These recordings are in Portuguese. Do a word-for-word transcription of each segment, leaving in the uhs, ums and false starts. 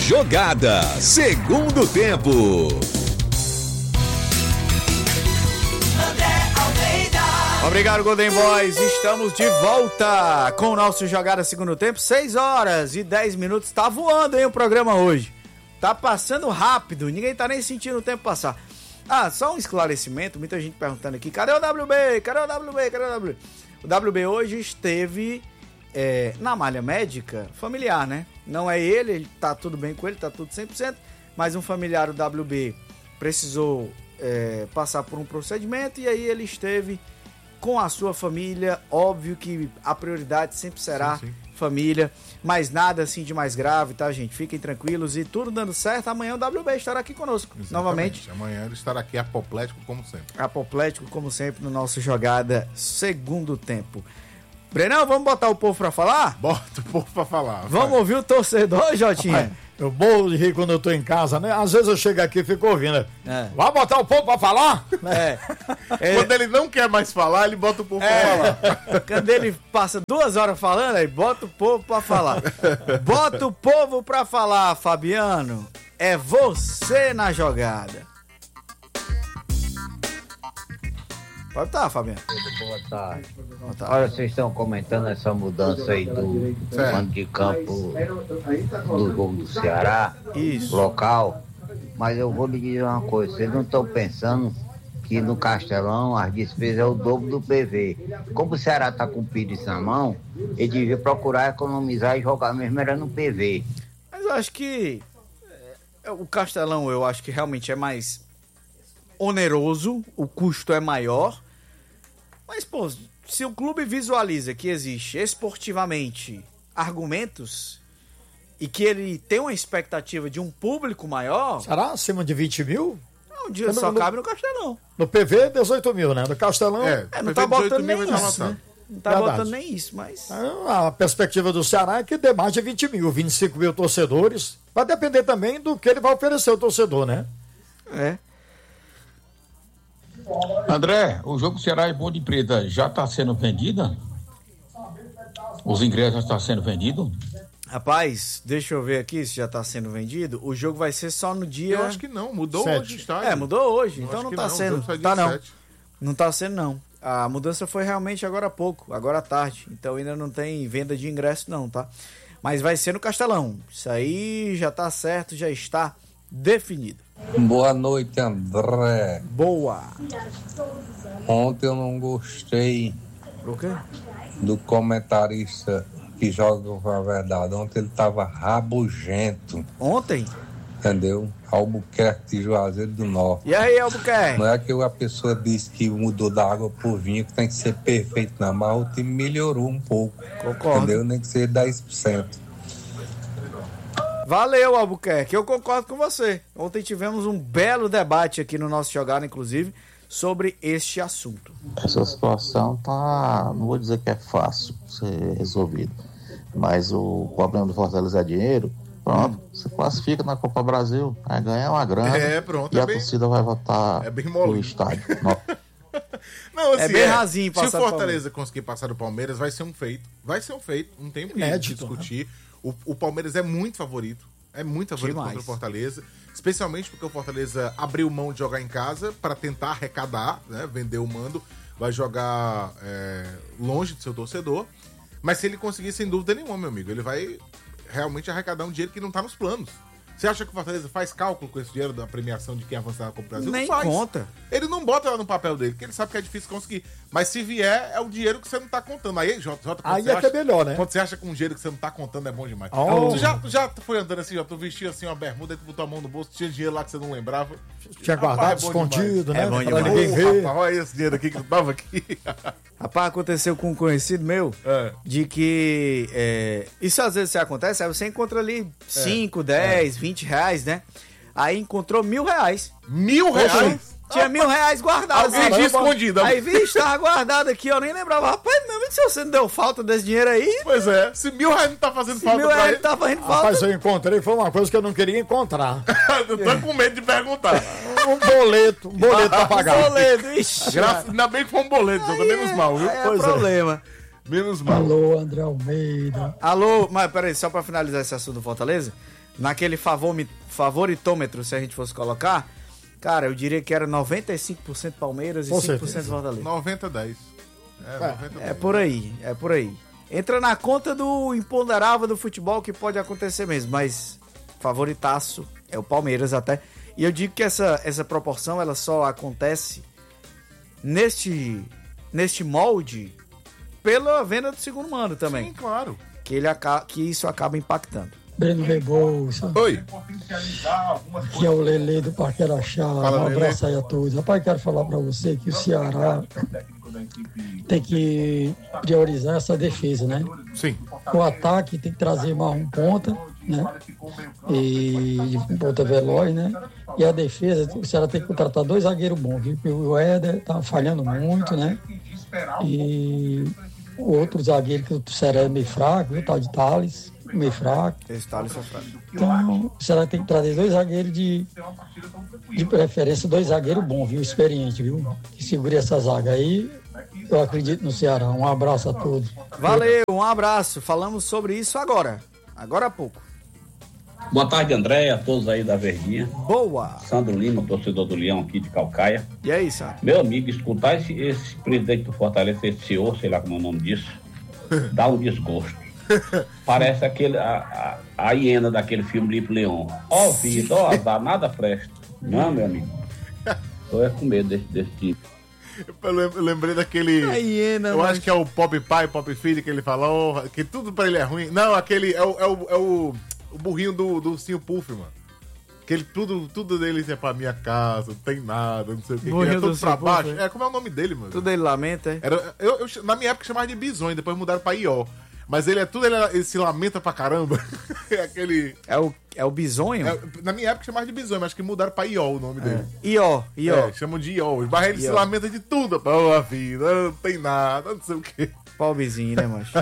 Jogada, segundo tempo. Obrigado, Golden Boys. Estamos de volta com o nosso Jogada Segundo Tempo. seis horas e dez minutos. Tá voando, hein, o programa hoje. Tá passando rápido. Ninguém tá nem sentindo o tempo passar. Ah, só um esclarecimento. Muita gente perguntando aqui. Cadê o W B? Cadê o W B? Cadê o W B? O W B hoje esteve é, na malha médica familiar, né? Não é ele, ele tá tudo bem com ele, tá tudo cem por cento. Mas um familiar do W B precisou é, passar por um procedimento e aí ele esteve com a sua família. Óbvio que a prioridade sempre será sim, sim. família, mas nada assim de mais grave, tá, gente? Fiquem tranquilos e tudo dando certo. Amanhã o W B estará aqui conosco, exatamente. Novamente. Amanhã ele estará aqui apoplético como sempre. Apoplético como sempre no nosso Jogada Segundo Tempo. Brenão, vamos botar o povo pra falar? Bota o povo pra falar. Vamos vai. ouvir o torcedor, Jotinha? Eu morro de rir quando eu tô em casa, né? Às vezes eu chego aqui e fico ouvindo. É. Vai botar o povo pra falar? É. é. Quando ele não quer mais falar, ele bota o povo é. pra falar. Quando ele passa duas horas falando, aí bota o povo pra falar. Bota o povo pra falar, Fabiano. É você na jogada. Pode estar, Fabiano. Boa tarde. Boa tarde. Olha, vocês estão comentando essa mudança aí do mando de campo do jogo do Ceará, Isso. local, mas eu vou lhe dizer uma coisa, vocês não estão pensando que no Castelão as despesas é o dobro do P V. Como o Ceará está com o Pires na mão, ele devia procurar economizar e jogar mesmo era no P V. Mas eu acho que é, o Castelão, eu acho que realmente é mais oneroso, o custo é maior, mas, pô, se o clube visualiza que existe esportivamente argumentos e que ele tem uma expectativa de um público maior... Será acima de vinte mil? Não, um dia só no, cabe no Castelão. No P V, dezoito mil, né? No Castelão... É, é não tá botando nem isso, né? Não tá Verdade. botando nem isso, mas... A perspectiva do Ceará é que dê mais de vinte mil, vinte e cinco mil torcedores. Vai depender também do que ele vai oferecer ao torcedor, né? É. André, o jogo Ceará e Ponte Preta já está sendo vendida? Os ingressos já estão sendo vendidos? Rapaz, deixa eu ver aqui se já está sendo vendido. O jogo vai ser só no dia... Eu acho que não, mudou Sete. hoje o estádio. É, mudou hoje, eu então não está sendo. Tá não. Sete. Não está sendo não. A mudança foi realmente agora há pouco, agora à tarde. Então ainda não tem venda de ingresso não, tá? Mas vai ser no Castelão. Isso aí já está certo, já está definido. Boa noite, André. Boa. Ontem eu não gostei o quê? do comentarista que joga com a verdade. Ontem ele tava rabugento. Ontem? Entendeu? Albuquerque de Juazeiro do Norte. E aí, Albuquerque? Não é que a pessoa disse que mudou da água por vinho, que tem que ser perfeito na mar, o time melhorou um pouco. Concordo. Entendeu? Nem que seja dez por cento. Valeu, Albuquerque, eu concordo com você. Ontem tivemos um belo debate aqui no nosso Jogada, inclusive, sobre este assunto. Essa situação tá, não vou dizer que é fácil ser resolvida, mas o problema do Fortaleza é dinheiro. Pronto, hum. você classifica na Copa Brasil, aí ganha uma grana é, pronto, e é a bem, torcida vai votar é bem no estádio. Não, assim, é bem rasinho é, se o Fortaleza conseguir passar do Palmeiras, vai ser um feito. Vai ser um feito, não tem o que discutir. Né? O, o Palmeiras é muito favorito. É muito favorito Demais. contra o Fortaleza. Especialmente porque o Fortaleza abriu mão de jogar em casa para tentar arrecadar, né? Vender o mando. Vai jogar é, longe do seu torcedor. Mas se ele conseguir, sem dúvida nenhuma, meu amigo, ele vai realmente arrecadar um dinheiro que não está nos planos. Você acha que o Fortaleza faz cálculo com esse dinheiro da premiação de quem avançar na Copa do Brasil? Nem não faz. conta. Ele não bota lá no papel dele, porque ele sabe que é difícil conseguir. Mas se vier, é o dinheiro que você não tá contando. Aí, Jota, Jota aí é acha, que é melhor, né? Quando você acha que um dinheiro que você não tá contando é bom demais. Oh. Tu, já, tu já foi andando assim, Jota, tu vestia assim uma bermuda, tu botou a mão no bolso, tinha dinheiro lá que você não lembrava. Tinha guardado, é escondido, demais. né? É bom pra demais. ninguém ver. Rapaz, olha esse dinheiro aqui que tu tava aqui. Rapaz, aconteceu com um conhecido meu, é. de que, é, isso às vezes acontece, aí você encontra ali cinco, dez, vinte reais, né? Aí encontrou mil reais. Mil reais? Tinha mil reais guardados. Alguém tinha escondido. Aí, vixe, tava guardado aqui, eu nem lembrava. Rapaz, meu amigo, se você não deu falta desse dinheiro aí... Pois é, se mil reais não tá fazendo se falta mil pra reais ele... não tá fazendo falta... Rapaz, eu encontrei, foi uma coisa que eu não queria encontrar. Eu tô com medo de perguntar. Um boleto, um boleto pra pagar. Um boleto, ixi. Graças, ainda bem que foi um boleto, aí, menos mal, viu? É pois problema. É. Menos mal. Alô, André Almeida. Alô, mas peraí, só pra finalizar esse assunto do Fortaleza... naquele favor, favoritômetro, se a gente fosse colocar, cara, eu diria que era noventa e cinco por cento Palmeiras e Com cinco por cento certeza. Fortaleza. noventa a dez. É, É, noventa a é dez. por aí, é por aí. Entra na conta do imponderável do futebol que pode acontecer mesmo, mas favoritaço é o Palmeiras até. E eu digo que essa, essa proporção ela só acontece neste, neste molde pela venda do segundo mando também. Sim, claro. Que, ele aca- que isso acaba impactando. Breno Rebouça, Oi. que é o Lele do Parque Araxá. Fala, Um Lelê. abraço aí a todos. Rapaz, quero falar pra você que o Ceará tem que priorizar essa defesa, né? Sim. O ataque tem que trazer mais um ponta, né? E um ponta veloz, né? E a defesa, o Ceará tem que contratar dois zagueiros bons, viu? Porque o Éder tá falhando muito, né? E o outro zagueiro que o Ceará é meio fraco, viu? O tal de Thales, meio fraco. Esse Thales é fraco. Então, o Ceará tem que trazer dois zagueiros de, de preferência, dois zagueiros bons, viu? Experiente, viu? Que segure essa zaga aí. Eu acredito no Ceará. Um abraço a todos. Valeu, um abraço. Falamos sobre isso agora. Agora há pouco. Boa tarde, André, a todos aí da Verdinha. Boa. Sandro Lima, torcedor do Leão aqui de Calcaia. E aí, Sandro? Meu amigo, escutar esse, esse presidente do Fortaleza, esse senhor, sei lá como é o nome disso, dá um desgosto. Parece aquele, a, a, a hiena daquele filme Lipe Leão. Ó vida, ó azar, nada presta. Não, meu amigo. Tô é com medo desse, desse tipo. Eu lem- eu lembrei daquele. A hiena, eu mas- acho que é o Pop Pai, Pop Filho, que ele fala, oh, que tudo pra ele é ruim. Não, aquele é o, é o, é o, o burrinho do, do Ursinho Puff, mano. Que ele, tudo, tudo dele é pra minha casa, não tem nada, não sei o que. que Burrinho é do tudo pra Ursinho Puff, baixo. é? É, como é o nome dele, mano? Tudo ele lamenta, é? Era, eu, eu- na minha época chamava de Bisonho, depois mudaram pra Ió. Mas ele é tudo, ele, ele se lamenta pra caramba. É aquele. É o, é o bisonho? é- na minha época chamava de Bisonho, mas acho que mudaram pra Ió o nome dele. Ió, Ió. É, chamam de Ió. Mas ele se Ió. lamenta de tudo. Pô, a vida, não tem nada, não sei o quê. Pobrezinho, né, macho?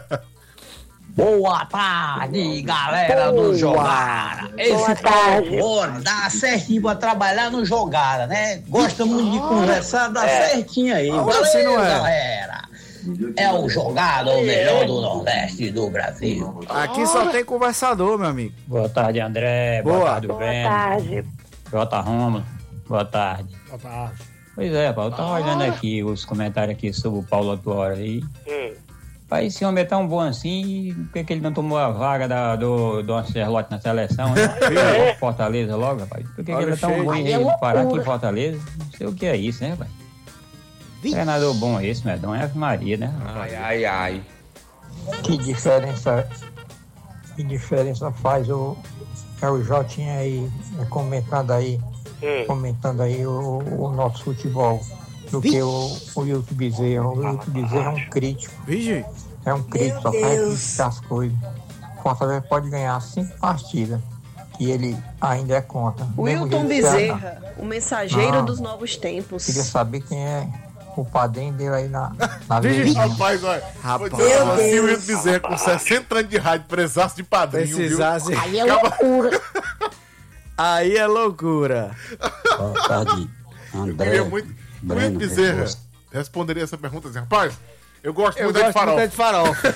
Boa tarde, galera do Jogada. Esse tarde. Dá certinho pra trabalhar no Jogada, né? Gosta muito de conversar, dá certinho aí. Ah, Valeu, assim não é. galera. É o Jogada, o melhor do Nordeste do Brasil. Aqui só tem conversador, meu amigo. Boa tarde, André. Boa. Boa, tarde, Boa Breno. tarde. Jota Roma. Boa tarde. Boa tarde. Pois é, Paulo, eu tava olhando aqui os comentários aqui sobre o Paulo Autuori aí. Hum. Pai, esse homem é tão bom assim, por que, que ele não tomou a vaga da, do, do Ancelotti na seleção, né? É. Fortaleza logo, rapaz. Por que, que Olha ele é tão cheio. bom em Aí é ele parar aqui em loucura. Fortaleza? Não sei o que é isso, né, rapaz? Treinador bom esse, Medão, é Ave Maria, né? Ai, ai, ai. Que diferença, que diferença faz o, é o Jotinha aí, é, comentando aí, Hum. comentando aí o, o nosso futebol, do que o, o Wilton Bezerra. O Wilton Bezerra é um crítico, Vigi? é um crítico, só faz criticar as coisas. O Fortaleza pode ganhar cinco partidas, que ele ainda é contra. Mesmo Wilton jeito que Ceará. Bezerra, o mensageiro Ah. dos novos tempos. Queria saber quem é o padrinho dele aí na, na Vixe. Verdinha. Rapaz, olha. Rapaz. Vou dizer Meu assim, o Deus. Wilton Bezerra com sessenta anos de rádio, precisasse de padrinho, Precisasse. viu? Aí é loucura. Aí é loucura. Boa tarde, Eu André. queria muito. O Wilton Breno, Bezerra Rebouça. responderia essa pergunta assim, rapaz, eu gosto Eu muito de gosto muito farofa. de farofa.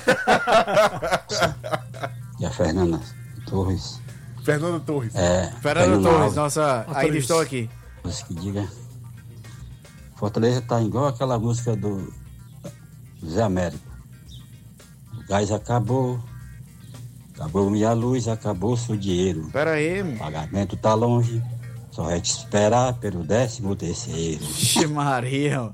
E a Fernanda Torres. Fernando Torres. É, Fernando Fernando Torres, Alves, nossa, ainda Torres. estou aqui. Você que diga. Fortaleza tá igual aquela música do Zé Américo. O gás acabou. Acabou minha luz, acabou-se o dinheiro. Pera aí, O pagamento tá longe. Só vai te esperar pelo décimo terceiro. Vixe Maria.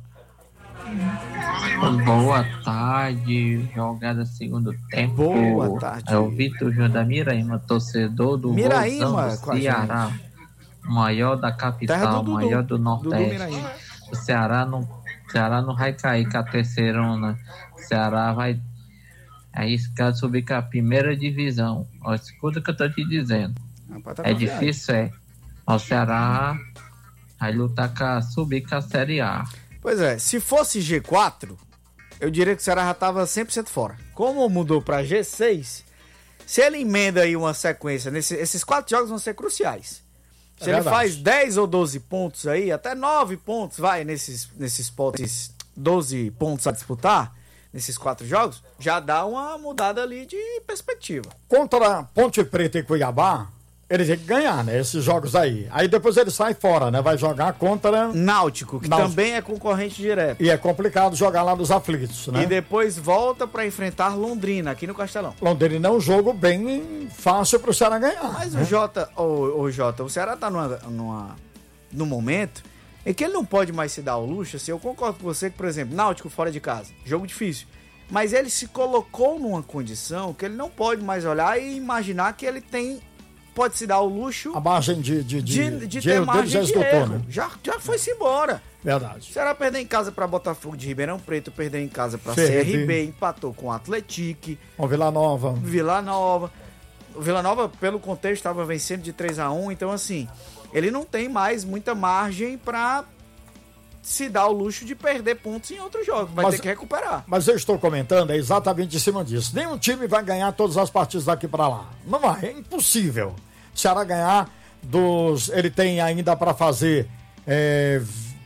Boa tarde, jogada segundo tempo. Boa tarde. É o Vitor Júnior da Miraíma, torcedor do Miraíma, Rosão com a do Ceará. O maior da Terra capital, do o maior do Dudu. Dudu Nordeste. Miraíma. O Ceará não, o Ceará não vai cair com a terceirona. O Ceará vai arriscar subir com a primeira divisão. Ó, escuta o que eu tô te dizendo. Rapaz, tá É confiante. difícil, é. O Ceará vai lutar com a, subir com a Série A. Pois é, se fosse G quatro, eu diria que o Ceará já tava cem por cento fora. Como mudou pra G seis, se ele emenda aí uma sequência, nesse, esses quatro jogos vão ser cruciais. Se É ele verdade. faz dez ou doze pontos aí, até nove pontos, vai, nesses, nesses potes, doze pontos a disputar, nesses quatro jogos, já dá uma mudada ali de perspectiva. Contra Ponte Preta e Cuiabá, Ele tem que ganhar, né? Esses jogos aí. Aí depois ele sai fora, né? Vai jogar contra... Náutico, que Náutico. também é concorrente direto. E é complicado jogar lá nos aflitos, né? E depois volta pra enfrentar Londrina, aqui no Castelão. Londrina é um jogo bem fácil pro Ceará ganhar. Mas né? o Jota, o, o Jota, o Ceará tá numa, numa, num momento em que ele não pode mais se dar ao luxo, assim, eu concordo com você que, por exemplo, Náutico fora de casa, jogo difícil. Mas ele se colocou numa condição que ele não pode mais olhar e imaginar que ele tem... pode se dar o luxo... A margem de, de, de, de, de de ter margem já de esgotou, erro. né? Já, já foi-se embora. Verdade. Será perder em casa para Botafogo de Ribeirão Preto, perder em casa para C C R B, empatou com o Atlético. Com Vila Nova. Vila Nova. O Vila Nova, pelo contexto, estava vencendo de três a um, então assim, ele não tem mais muita margem para se dar o luxo de perder pontos em outro jogo. Vai mas, ter que recuperar. Mas eu estou comentando é exatamente em cima disso. Nenhum time vai ganhar todas as partidas daqui para lá. Não vai, é impossível. O Ceará ganhar dos... Ele tem ainda para fazer é,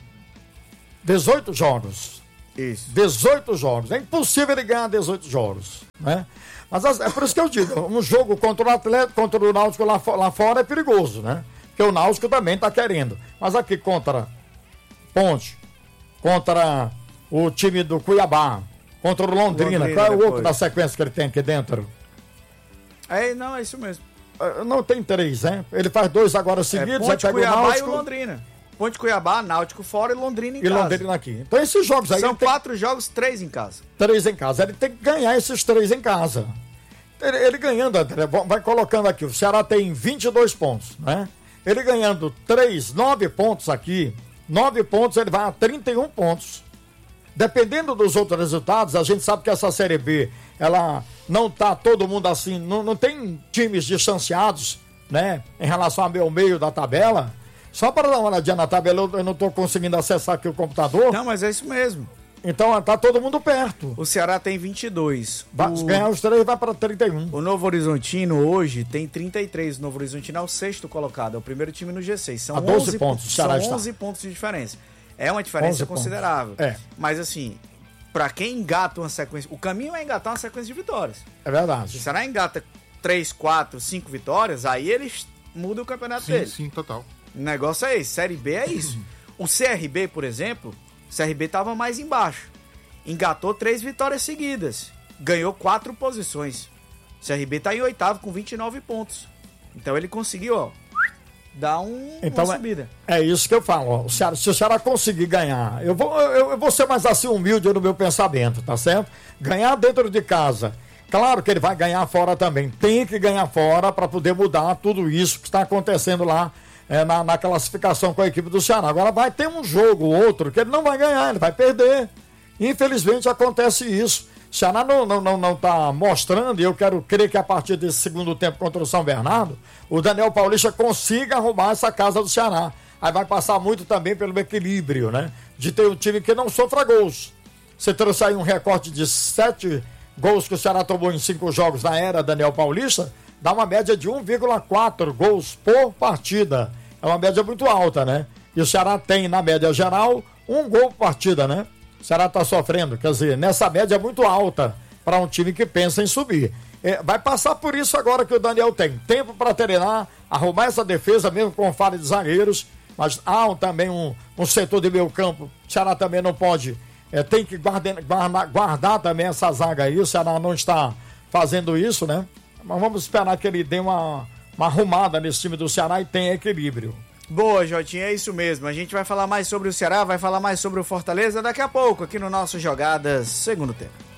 dezoito jogos. Isso. dezoito jogos. É impossível ele ganhar dezoito jogos, né? Mas é por isso que eu digo, um jogo contra o Atlético, contra o Náutico lá, lá fora é perigoso, né? Porque o Náutico também tá querendo. Mas aqui contra Ponte, contra o time do Cuiabá, contra o Londrina, Londrina qual é o outro da sequência que ele tem aqui dentro? É, não, é isso mesmo. Não tem três, né? Ele faz dois agora seguidos, é, Ponte, aí pega Cuiabá o Náutico. E o Londrina. Ponte, Cuiabá, Náutico fora e Londrina em e casa. E Londrina aqui. Então esses jogos aí... São tem... quatro jogos, três em casa. Três em casa. Ele tem que ganhar esses três em casa. Ele, ele ganhando, André, vai colocando aqui, o Ceará tem vinte e dois pontos, né? Ele ganhando três, nove pontos aqui, nove pontos, ele vai a trinta e um pontos. Dependendo dos outros resultados, a gente sabe que essa Série B, ela não tá todo mundo assim, não, não tem times distanciados, né? Em relação ao meu meio da tabela. Só para dar uma olhadinha na tabela, eu não tô conseguindo acessar aqui o computador. Não, mas é isso mesmo. Então tá todo mundo perto. O Ceará tem vinte e dois. Vai, o... Se ganhar os três, vai para trinta e um. O Novo Horizontino hoje tem trinta e três. O Novo Horizontino é o sexto colocado, é o primeiro time no G seis. São a doze pontos. São onze pontos de diferença. É uma diferença considerável. É. Mas assim, para quem engata uma sequência... O caminho é engatar uma sequência de vitórias. É verdade. Se o Ceará engata três, quatro, cinco vitórias, aí eles mudam o campeonato sim, dele. Sim, total. O negócio é esse. Série B é isso. O C R B, por exemplo, o C R B tava mais embaixo. Engatou três vitórias seguidas. Ganhou quatro posições. O C R B tá em oitavo com vinte e nove pontos. Então ele conseguiu, ó, dar um, então, uma subida. É, é isso que eu falo, ó. O Ceará, se o Ceará conseguir ganhar, eu vou, eu, eu vou ser mais assim humilde no meu pensamento, tá certo? Ganhar dentro de casa. Claro que ele vai ganhar fora também. Tem que ganhar fora para poder mudar tudo isso que está acontecendo lá é, na, na classificação com a equipe do Ceará. Agora vai ter um jogo, outro, que ele não vai ganhar, ele vai perder. Infelizmente acontece isso. O Ceará não, não, não, não tá mostrando, e eu quero crer que a partir desse segundo tempo contra o São Bernardo, o Daniel Paulista consiga arrumar essa casa do Ceará. Aí vai passar muito também pelo equilíbrio, né? De ter um time que não sofra gols. Você trouxe aí um recorte de sete gols que o Ceará tomou em cinco jogos na era Daniel Paulista, dá uma média de um vírgula quatro gols por partida. É uma média muito alta, né? E o Ceará tem, na média geral, um gol por partida, né? O Ceará está sofrendo, quer dizer, nessa média muito alta para um time que pensa em subir. É, vai passar por isso agora que o Daniel tem tempo para treinar, arrumar essa defesa mesmo com falha de zagueiros, mas há um, também um, um setor de meio campo. O Ceará também não pode, é, tem que guardar, guardar, guardar também essa zaga aí. O Ceará não está fazendo isso, né? Mas vamos esperar que ele dê uma, uma arrumada nesse time do Ceará e tenha equilíbrio. Boa, Jotinha, é isso mesmo. A gente vai falar mais sobre o Ceará, vai falar mais sobre o Fortaleza daqui a pouco, aqui no nosso Jogadas Segundo Tempo.